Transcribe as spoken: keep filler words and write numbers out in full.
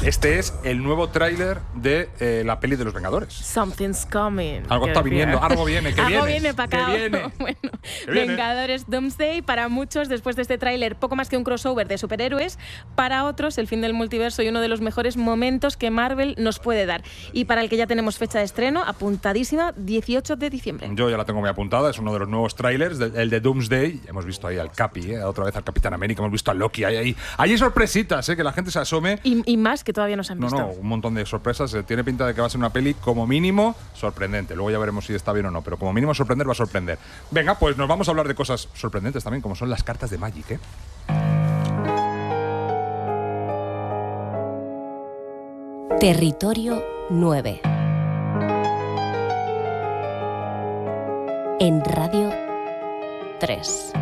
Este es el nuevo tráiler de eh, la peli de los Vengadores. Something's coming. Algo está viniendo, algo viene, que algo viene. viene para acá. Viene. Bueno, Que viene. Vengadores Doomsday, para muchos, después de este tráiler, poco más que un crossover de superhéroes. Para otros, el fin del multiverso y uno de los mejores momentos que Marvel nos puede dar. Y para el que ya tenemos fecha de estreno, apuntadísima, dieciocho de diciembre. Yo ya la tengo muy apuntada, es uno de los nuevos trailers, el de Doomsday. Hemos visto ahí al Capi, ¿eh? Otra vez al Capitán América, hemos visto a Loki. Hay, hay, hay sorpresitas, ¿eh? Que la gente se asome. Y, y más que todavía no se han No, visto. no, un montón de sorpresas. Eh, Tiene pinta de que va a ser una peli, como mínimo, sorprendente. Luego ya veremos si está bien o no, pero como mínimo sorprender va a sorprender. Venga, pues nos vamos a hablar de cosas sorprendentes también, como son las cartas de Magic, ¿eh? Territorio nueve. En Radio tres.